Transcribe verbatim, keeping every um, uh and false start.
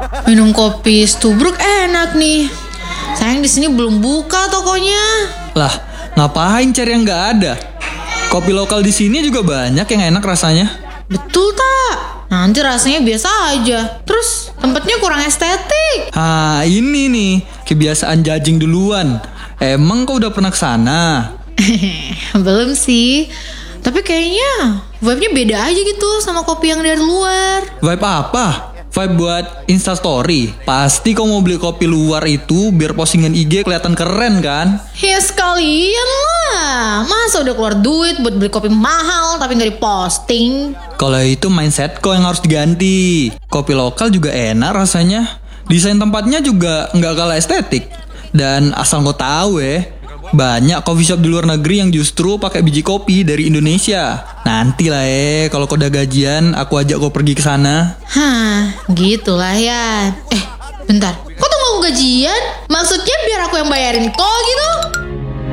Minum kopi Stubruk enak nih. Sayang di sini belum buka tokonya. Lah, ngapain cari yang nggak ada? Kopi lokal di sini juga banyak yang enak rasanya. Betul tak? Nanti rasanya biasa aja. Terus tempatnya kurang estetik. Ah, ini nih kebiasaan judging duluan. Emang kau udah pernah kesana? Belum sih. Tapi kayaknya vibe-nya beda aja gitu sama kopi yang dari luar. Vibe apa? Vibe buat Instastory. Pasti kau mau beli kopi luar itu biar postingan I G kelihatan keren kan? Ya sekalian lah. Masa udah keluar duit buat beli kopi mahal tapi gak diposting? Kalau itu mindset kau yang harus diganti. Kopi lokal juga enak rasanya. Desain tempatnya juga nggak kalah estetik. Dan asal kau tahu ya, banyak coffee shop di luar negeri yang justru pakai biji kopi dari Indonesia. Nanti lah eh, kalau kau udah gajian, aku ajak kau pergi ke sana. Hah, gitulah ya. Eh, bentar. Kok tuh mau gajian? Maksudnya biar aku yang bayarin kau gitu?